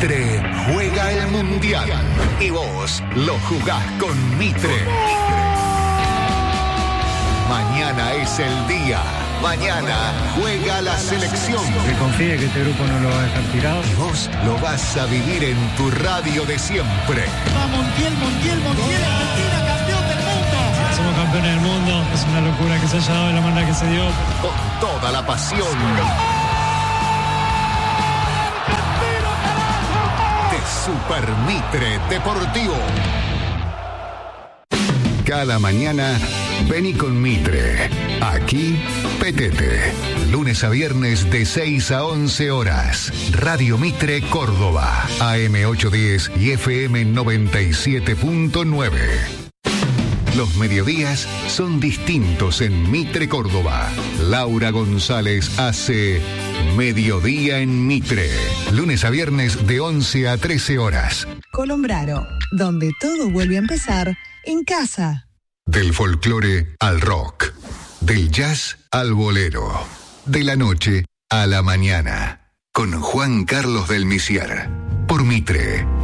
Mitre juega el Mundial y vos lo jugás con Mitre. Mañana es el día. Mañana juega la selección. Que confíe que este grupo no lo va a dejar tirado. Y vos lo vas a vivir en tu radio de siempre. Va Montiel, Argentina, campeón del mundo. Somos campeones del mundo. Es una locura que se haya dado de la manera que se dio. Con toda la pasión de Super Mitre Deportivo. Cada mañana, vení con Mitre. Aquí, Petete. Lunes a viernes de 6 a 11 horas. Radio Mitre Córdoba. AM 810 y FM 97.9. Los mediodías son distintos en Mitre Córdoba. Laura González hace Mediodía en Mitre. Lunes a viernes de 11 a 13 horas. Colombraro, donde todo vuelve a empezar en casa. Del folclore al rock. Del jazz al bolero. De la noche a la mañana. Con Juan Carlos del Misier. Por Mitre.